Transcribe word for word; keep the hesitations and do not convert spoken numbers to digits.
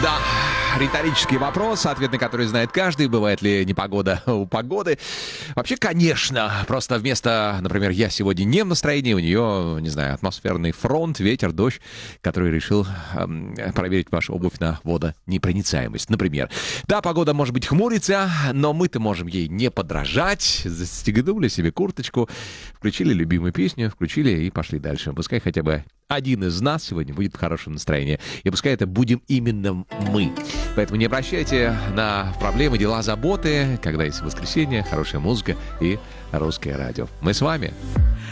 Да, риторический вопрос, ответ на который знает каждый. Бывает ли непогода у погоды? Вообще, конечно. Просто вместо, например, я сегодня не в настроении, у нее, не знаю, атмосферный фронт, ветер, дождь, который решил эм, проверить вашу обувь на водонепроницаемость, например. Да, погода, может быть, хмурится, но мы-то можем ей не подражать. Застегнули себе курточку, включили любимую песню, включили и пошли дальше. Пускай хотя бы один из нас сегодня будет в хорошем настроении. И пускай это будем именно мы. Поэтому не обращайте на проблемы, дела, заботы, когда есть воскресенье, хорошая музыка и русское радио. Мы с вами.